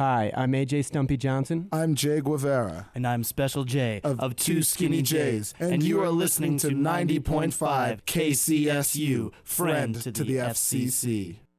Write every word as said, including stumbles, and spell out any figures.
Hi, I'm A J Stumpy Johnson. I'm Jay Guevara. And I'm Special J of, of Two Skinny Jays. And you are listening to ninety point five K C S U, friend to the F C C.